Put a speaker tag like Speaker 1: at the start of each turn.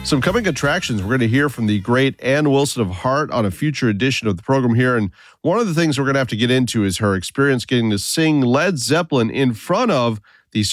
Speaker 1: Some coming attractions. We're going to hear from the great Ann Wilson of Heart on a future edition of the program here. And one of the things we're going to have to get into is her experience getting to sing Led Zeppelin in front of